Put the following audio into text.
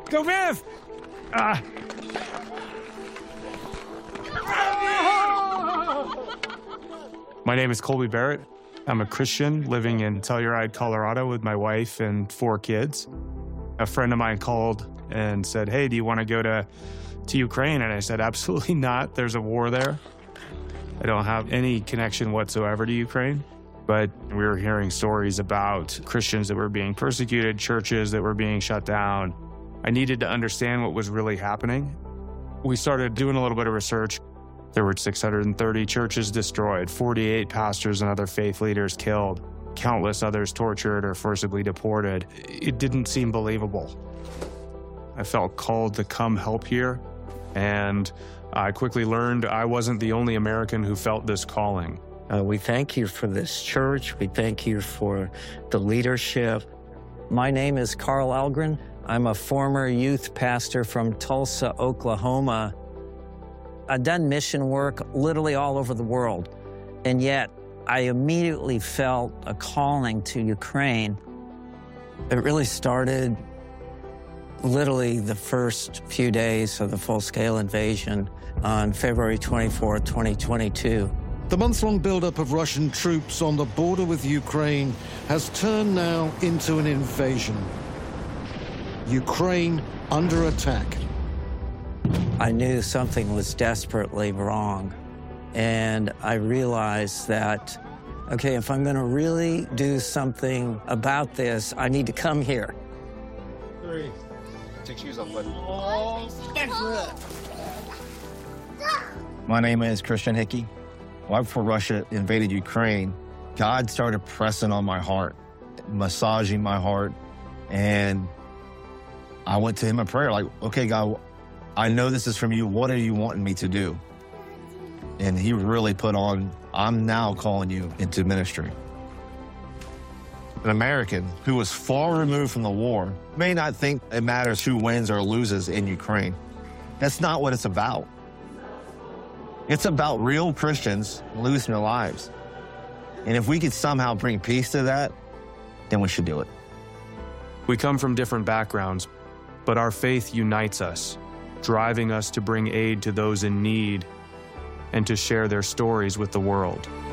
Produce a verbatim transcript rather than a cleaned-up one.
Go, Viv! Ah. My name is Colby Barrett. I'm a Christian living in Telluride, Colorado with my wife and four kids. A friend of mine called and said, hey, do you want to go to, to Ukraine? And I said, absolutely not. There's a war there. I don't have any connection whatsoever to Ukraine. But we were hearing stories about Christians that were being persecuted, churches that were being shut down. I needed to understand what was really happening. We started doing a little bit of research. There were six hundred thirty churches destroyed, forty-eight pastors and other faith leaders killed, countless others tortured or forcibly deported. It didn't seem believable. I felt called to come help here, and I quickly learned I wasn't the only American who felt this calling. Uh, we thank you for this church. We thank you for the leadership. My name is Carl Algren. I'm a former youth pastor from Tulsa, Oklahoma. I've done mission work literally all over the world, and yet I immediately felt a calling to Ukraine. It really started literally the first few days of the full-scale invasion on February twenty-fourth, twenty twenty-two. The months-long buildup of Russian troops on the border with Ukraine has turned now into an invasion. Ukraine under attack. I knew something was desperately wrong, and I realized that, okay, if I'm going to really do something about this, I need to come here. Three. Take shoes off, buddy. My name is Christian Hickey. Right before Russia invaded Ukraine, God started pressing on my heart, massaging my heart, and I went to him in prayer, like, okay, God, I know this is from you. What are you wanting me to do? And he really put on, I'm now calling you into ministry. An American who was far removed from the war may not think it matters who wins or loses in Ukraine. That's not what it's about. It's about real Christians losing their lives. And if we could somehow bring peace to that, then we should do it. We come from different backgrounds, but our faith unites us, driving us to bring aid to those in need and to share their stories with the world.